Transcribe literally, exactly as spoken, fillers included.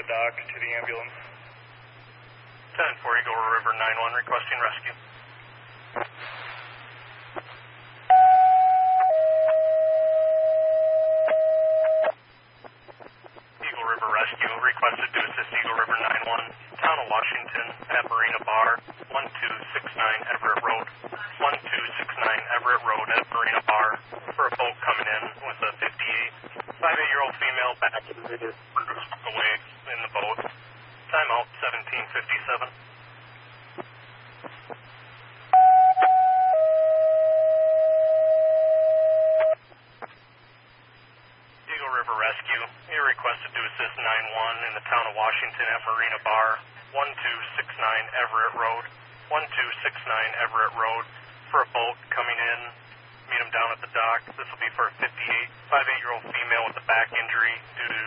dock to the ambulance. ten four Eagle River nine one, requesting rescue. Eagle River Rescue, requested to assist Eagle River nine one, Town of Washington, at Marina Bar, one two six nine Everett Road, one two six nine Everett Road at Marina Bar, for a boat coming in with a fifty-eight, five-eight-year-old female back away in the boat. Timeout seventeen fifty-seven. Eagle River Rescue, you're requested to assist nine one in the Town of Washington at Marina Bar, one two six nine Everett Road, one two six nine Everett Road, for a boat coming in. Meet them down at the dock. This will be for a fifty-eight, five-eight-year-old female with a back injury due to